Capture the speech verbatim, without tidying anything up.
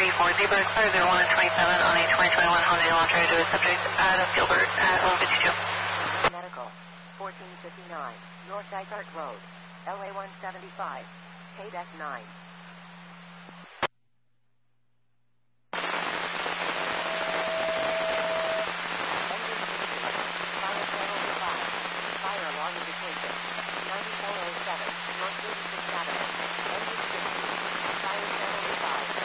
three four zero, clear zero one and twenty-seven on a twenty twenty-one Honda Elantra to a subject out of Gilbert at eleven fifty-two. Medical, fourteen fifty-nine, North Dysart Road, L A one seventy-five, K D E C nine.